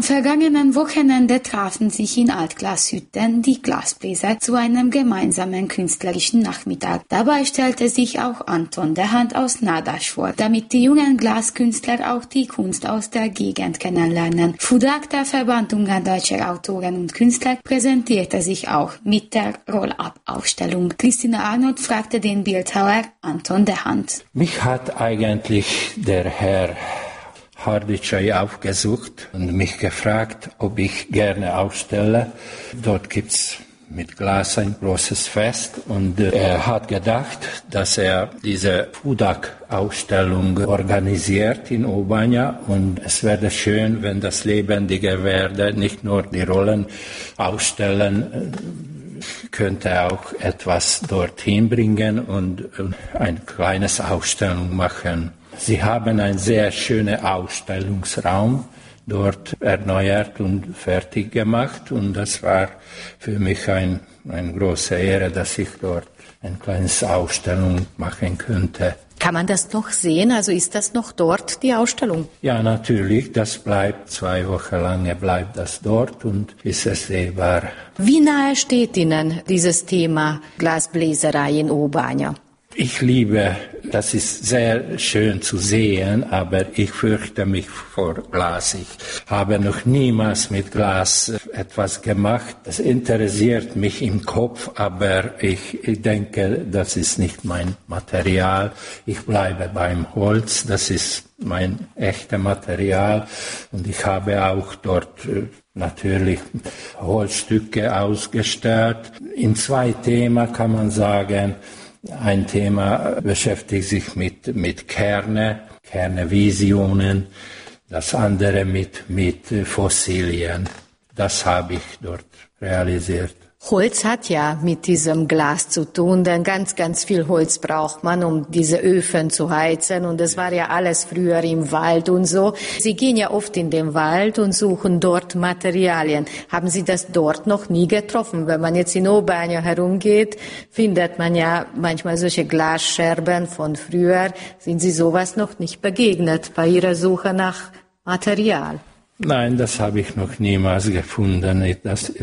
Am vergangenen Wochenende trafen sich in Altglashütten die Glasbläser zu einem gemeinsamen künstlerischen Nachmittag. Dabei stellte sich auch Anton Dehant aus Nádas vor, damit die jungen Glaskünstler auch die Kunst aus der Gegend kennenlernen. FUDAK, der Verband Ungarn deutscher Autoren und Künstler, präsentierte sich auch mit der Roll-Up-Ausstellung. Christina Arnold fragte den Bildhauer Anton Dehant. Mich hat eigentlich der Herr Hardicai aufgesucht und mich gefragt, ob ich gerne ausstelle. Dort gibt's mit Glas ein großes Fest und er hat gedacht, dass er diese FUDAK-Ausstellung organisiert in Óbanya und es wäre schön, wenn das lebendiger werde, nicht nur die Rollen ausstellen, könnte auch etwas dorthin bringen und ein kleines Ausstellung machen. Sie haben einen sehr schönen Ausstellungsraum dort erneuert und fertig gemacht und das war für mich eine große Ehre, dass ich dort eine kleine Ausstellung machen könnte. Kann man das noch sehen? Also ist das noch dort, die Ausstellung? Ja, natürlich. Das bleibt 2 Wochen lang, bleibt das dort und ist es sehbar. Wie nahe steht Ihnen dieses Thema Glasbläserei in Óbanya? Ich liebe, das ist sehr schön zu sehen, aber ich fürchte mich vor Glas. Ich habe noch niemals mit Glas etwas gemacht. Es interessiert mich im Kopf, aber ich denke, das ist nicht mein Material. Ich bleibe beim Holz, das ist mein echtes Material und ich habe auch dort natürlich Holzstücke ausgestellt. In 2 Themen kann man sagen. Ein Thema beschäftigt sich mit Kernevisionen, das andere mit Fossilien. Das habe ich dort realisiert. Holz hat ja mit diesem Glas zu tun, denn ganz, ganz viel Holz braucht man, um diese Öfen zu heizen. Und das war ja alles früher im Wald und so. Sie gehen ja oft in den Wald und suchen dort Materialien. Haben Sie das dort noch nie getroffen? Wenn man jetzt in Óbanya herumgeht, findet man ja manchmal solche Glasscherben von früher. Sind Sie sowas noch nicht begegnet bei Ihrer Suche nach Material? Nein, das habe ich noch niemals gefunden.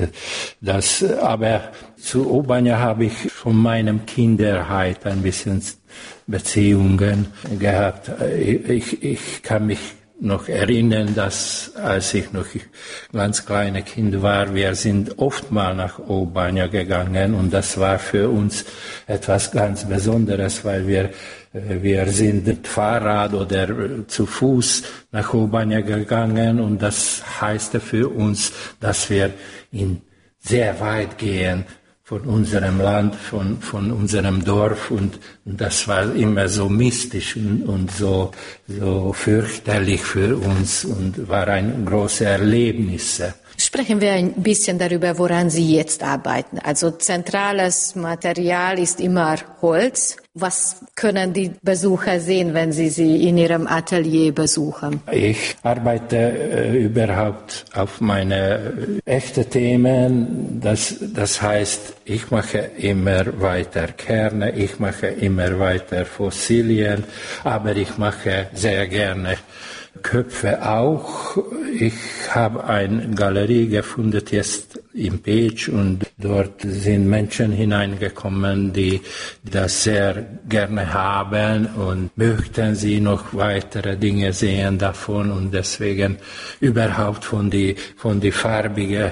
Aber zu Óbanya habe ich von meinem Kinderheit ein bisschen Beziehungen gehabt. Ich kann mich noch erinnern, dass als ich noch ganz kleines Kind war, wir sind oft mal nach Óbanya gegangen und das war für uns etwas ganz Besonderes, weil wir sind mit Fahrrad oder zu Fuß nach Óbanya gegangen und das heißt für uns, dass wir sehr weit gehen von unserem Land, von unserem Dorf und das war immer so mystisch und so fürchterlich für uns und war ein großes Erlebnis. Sprechen wir ein bisschen darüber, woran Sie jetzt arbeiten. Also zentrales Material ist immer Holz. Was können die Besucher sehen, wenn sie in Ihrem Atelier besuchen? Ich arbeite überhaupt auf meine echten Themen. Das heißt, ich mache immer weiter Kerne, ich mache immer weiter Fossilien, aber ich mache sehr gerne Köpfe auch. Ich habe eine Galerie gefunden jetzt in Pécs und dort sind Menschen hineingekommen, die das sehr gerne haben und möchten sie noch weitere Dinge sehen davon und deswegen überhaupt von die farbige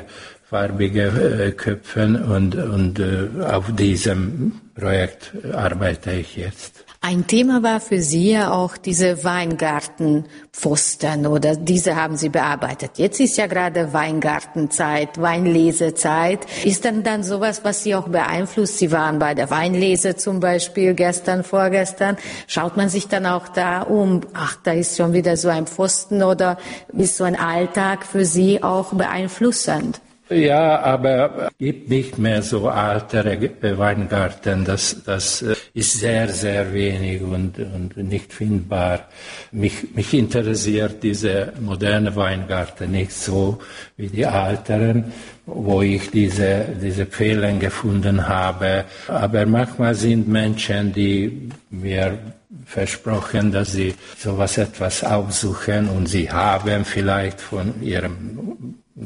Köpfen und auf diesem Projekt arbeite ich jetzt. Ein Thema war für Sie ja auch diese Weingartenpfosten oder diese haben Sie bearbeitet. Jetzt ist ja gerade Weingartenzeit, Weinlesezeit. Ist dann sowas, was Sie auch beeinflusst? Sie waren bei der Weinlese zum Beispiel gestern, vorgestern. Schaut man sich dann auch da um? Ach, da ist schon wieder so ein Pfosten oder ist so ein Alltag für Sie auch beeinflussend? Ja, aber es gibt nicht mehr so alte Weingarten. Das ist sehr, sehr wenig und nicht findbar. Mich interessiert diese moderne Weingarten nicht so wie die älteren, wo ich diese Fehler gefunden habe. Aber manchmal sind Menschen, die mir versprochen, dass sie etwas aufsuchen und sie haben vielleicht von ihrem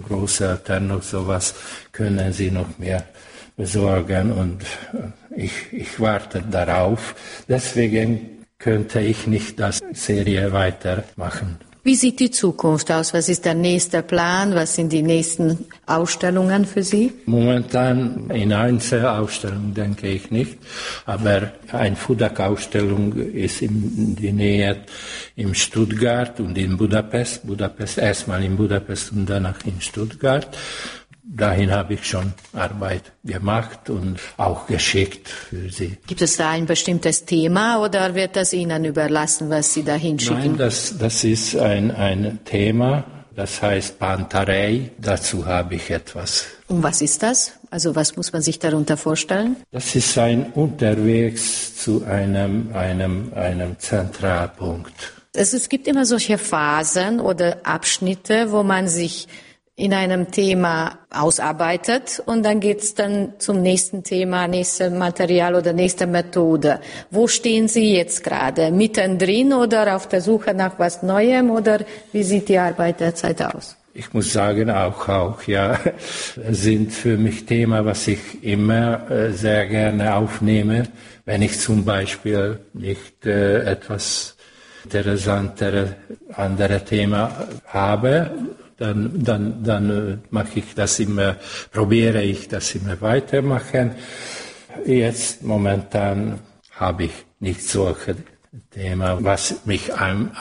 Großeltern noch sowas, können sie noch mehr besorgen und ich warte darauf. Deswegen könnte ich nicht das Serie weitermachen. Wie sieht die Zukunft aus? Was ist der nächste Plan? Was sind die nächsten Ausstellungen für Sie? Momentan in Einzelausstellung denke ich nicht, aber eine Fudak-Ausstellung ist in die Nähe in Stuttgart und in Budapest. Erstmal in Budapest und danach in Stuttgart. Dahin habe ich schon Arbeit gemacht und auch geschickt für sie. Gibt es da ein bestimmtes Thema oder wird das Ihnen überlassen, was Sie da hinschicken? Nein, das ist ein Thema, das heißt Pantarei. Dazu habe ich etwas. Und was ist das? Also was muss man sich darunter vorstellen? Das ist ein Unterwegs zu einem Zentralpunkt. Es gibt immer solche Phasen oder Abschnitte, wo man sich in einem Thema ausarbeitet und dann geht's dann zum nächsten Thema, nächstes Material oder nächste Methode. Wo stehen Sie jetzt gerade? Mittendrin oder auf der Suche nach was Neuem oder wie sieht die Arbeit derzeit aus? Ich muss sagen, auch, ja, sind für mich Themen, was ich immer sehr gerne aufnehme, wenn ich zum Beispiel nicht etwas interessantere andere Thema habe. Dann mache ich das immer, probiere ich das immer weitermachen. Jetzt momentan habe ich nicht solche Themen, was mich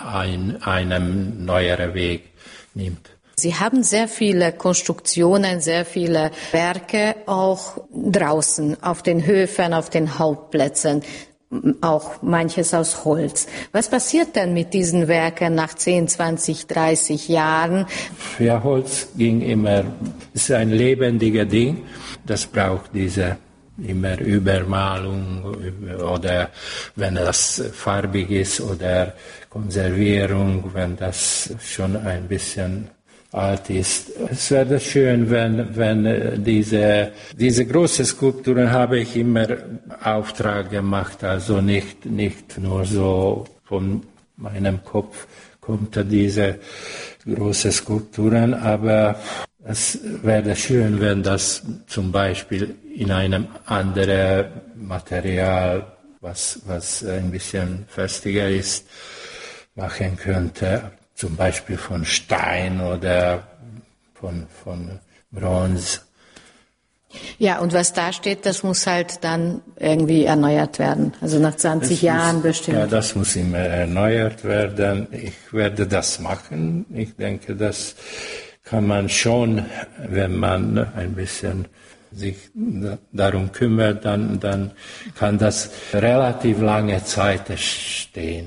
einem neueren Weg nimmt. Sie haben sehr viele Konstruktionen, sehr viele Werke auch draußen, auf den Höfen, auf den Hauptplätzen. Auch manches aus Holz. Was passiert denn mit diesen Werken nach 10, 20, 30 Jahren? Ja, Holz ging immer, ist ein lebendiges Ding. Das braucht diese immer Übermalung oder wenn das farbig ist oder Konservierung, wenn das schon ein bisschen alt ist. Es wäre schön, wenn diese große Skulpturen habe ich immer Auftrag gemacht, also nicht nur so von meinem Kopf kommt diese große Skulpturen, aber es wäre schön, wenn das zum Beispiel in einem anderen Material, was ein bisschen festiger ist, machen könnte. Zum Beispiel von Stein oder von Bronze. Ja, und was da steht, das muss halt dann irgendwie erneuert werden. Also nach 20 Jahren bestimmt. Ja, das muss immer erneuert werden. Ich werde das machen. Ich denke, das kann man schon, wenn man ein bisschen sich darum kümmert, dann kann das relativ lange Zeit stehen.